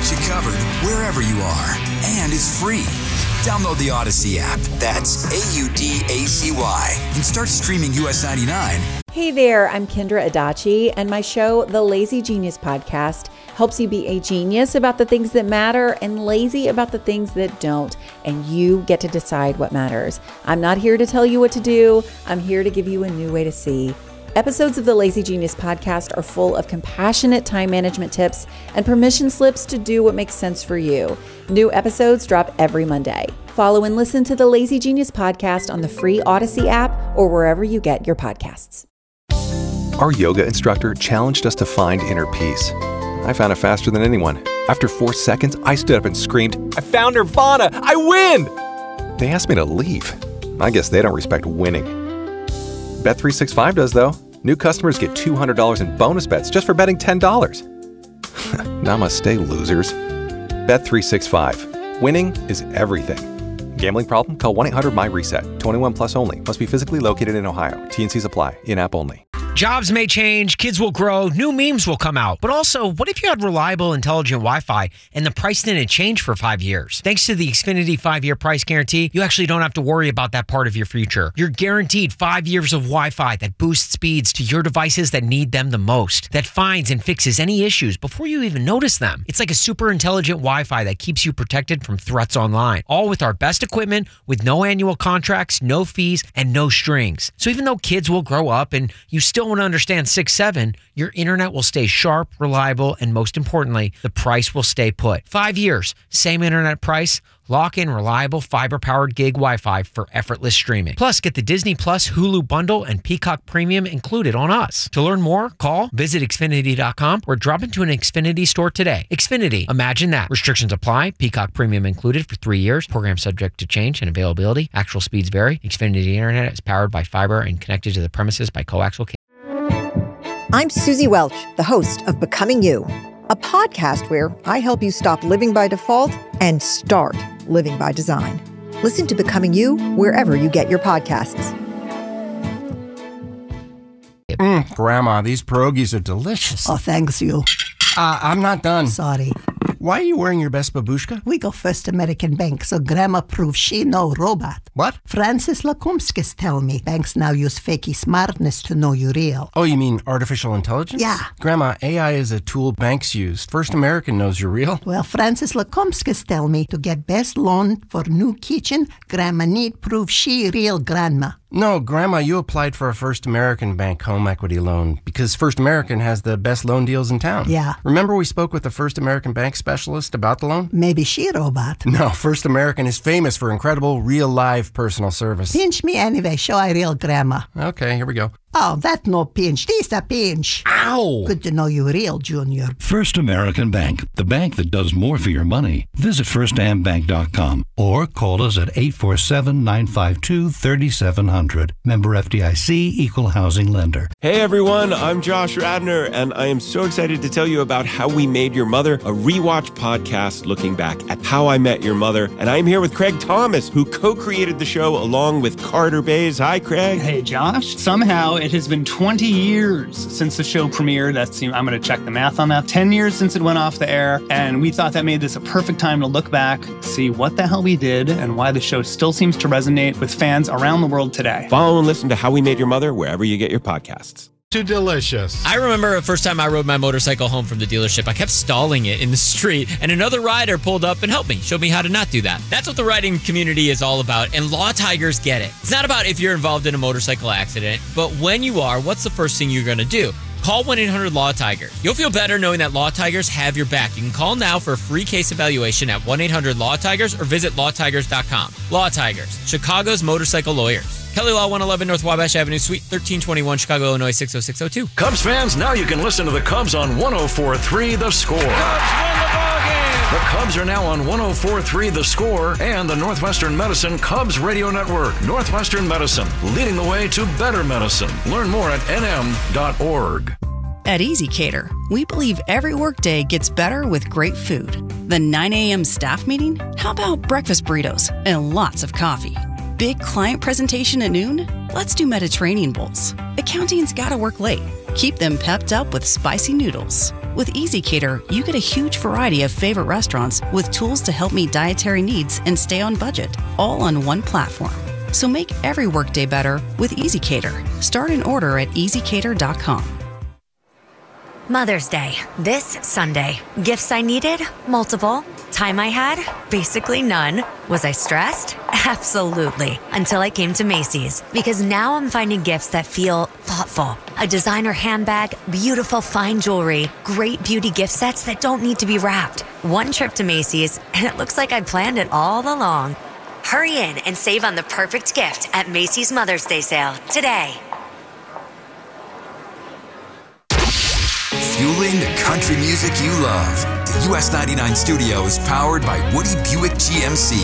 got you covered wherever you are. And it's free. Download the Odyssey app. That's AUDACY. And start streaming US 99. Hey there, I'm Kendra Adachi, and my show, The Lazy Genius Podcast, helps you be a genius about the things that matter and lazy about the things that don't, and you get to decide what matters. I'm not here to tell you what to do. I'm here to give you a new way to see. Episodes of the Lazy Genius Podcast are full of compassionate time management tips and permission slips to do what makes sense for you. New episodes drop every Monday. Follow and listen to the Lazy Genius Podcast on the free Odyssey app or wherever you get your podcasts. Our yoga instructor challenged us to find inner peace. I found it faster than anyone. After 4 seconds, I stood up and screamed, "I found Nirvana! I win!" They asked me to leave. I guess they don't respect winning. Bet365 does, though. New customers get $200 in bonus bets just for betting $10. Namaste, losers. Bet365. Winning is everything. Gambling problem? Call 1-800-MY-RESET. 21 plus only. Must be physically located in Ohio. T&Cs apply. In-app only. Jobs may change, kids will grow, new memes will come out. But also, what if you had reliable, intelligent Wi-Fi and the price didn't change for 5 years? Thanks to the Xfinity 5-year price guarantee, you actually don't have to worry about that part of your future. You're guaranteed 5 years of Wi-Fi that boosts speeds to your devices that need them the most, that finds and fixes any issues before you even notice them. It's like a super intelligent Wi-Fi that keeps you protected from threats online, all with our best equipment, with no annual contracts, no fees, and no strings. So even though kids will grow up and you still want to understand 6-7, your internet will stay sharp, reliable, and most importantly, the price will stay put. 5 years, same internet price, lock in reliable fiber-powered gig Wi-Fi for effortless streaming. Plus, get the Disney Plus Hulu bundle and Peacock Premium included on us. To learn more, call, visit Xfinity.com, or drop into an Xfinity store today. Xfinity, imagine that. Restrictions apply. Peacock Premium included for 3 years. Program subject to change and availability. Actual speeds vary. Xfinity Internet is powered by fiber and connected to the premises by coaxial cable. I'm Susie Welch, the host of Becoming You, a podcast where I help you stop living by default and start living by design. Listen to Becoming You wherever you get your podcasts. Grandma, these pierogies are delicious. Oh, thanks you. I'm not done. Sorry. Why are you wearing your best babushka? We go First American Bank, so Grandma proves she no robot. What? Francis Lakumskis tell me banks now use fakey smartness to know you real. Oh, you mean artificial intelligence? Yeah. Grandma, AI is a tool banks use. First American knows you're real. Well, Francis Lakumskis tell me to get best loan for new kitchen, Grandma need prove she real grandma. No, Grandma, you applied for a First American Bank home equity loan because First American has the best loan deals in town. Yeah. Remember we spoke with the First American Bank specialist about the loan? Maybe she robot. No, First American is famous for incredible, real, live personal service. Pinch me anyway, show I real grandma. Okay, here we go. Oh, that no pinch. This a pinch. Ow! Good to know you real, Junior. First American Bank, the bank that does more for your money. Visit firstambank.com or call us at 847-952-3700. Member FDIC, Equal Housing Lender. Hey everyone, I'm Josh Radner, and I am so excited to tell you about How We Made Your Mother, a rewatch podcast looking back at How I Met Your Mother. And I'm here with Craig Thomas, who co-created the show along with Carter Bays. Hi, Craig. Hey, Josh. Somehow it has been 20 years since the show premiered. I'm going to check the math on that. 10 years since it went off the air, and we thought that made this a perfect time to look back, see what the hell we did, and why the show still seems to resonate with fans around the world today. Follow and listen to How We Made Your Mother wherever you get your podcasts. Too delicious. I remember the first time I rode my motorcycle home from the dealership, I kept stalling it in the street, and another rider pulled up and helped me, showed me how to not do that. That's what the riding community is all about, and Law Tigers get it. It's not about if you're involved in a motorcycle accident, but when you are, what's the first thing you're going to do? Call 1-800-LAW-TIGERS. You'll feel better knowing that Law Tigers have your back. You can call now for a free case evaluation at 1-800-LAW-TIGERS or visit lawtigers.com. Law Tigers, Chicago's motorcycle lawyers. Kelly Law, 111 North Wabash Avenue, Suite 1321, Chicago, Illinois, 60602. Cubs fans, now you can listen to the Cubs on 104.3 The Score. Cubs win the ballgame! The Cubs are now on 104.3 The Score and the Northwestern Medicine Cubs Radio Network. Northwestern Medicine, leading the way to better medicine. Learn more at nm.org. At ezCater, we believe every workday gets better with great food. The 9 a.m. staff meeting? How about breakfast burritos and lots of coffee? Big client presentation at noon? Let's do Mediterranean bowls. Accounting's gotta work late. Keep them pepped up with spicy noodles. With ezCater, you get a huge variety of favorite restaurants with tools to help meet dietary needs and stay on budget, all on one platform. So make every workday better with ezCater. Start an order at ezcater.com. Mother's Day, this Sunday. Gifts I needed? Multiple. Time I had? Basically none. Was I stressed? Absolutely. Until I came to Macy's. Because now I'm finding gifts that feel thoughtful. A designer handbag, beautiful fine jewelry, great beauty gift sets that don't need to be wrapped. One trip to Macy's, and it looks like I planned it all along. Hurry in and save on the perfect gift at Macy's Mother's Day sale today. Fueling the country music you love. The US 99 studio is powered by Woody Buick GMC.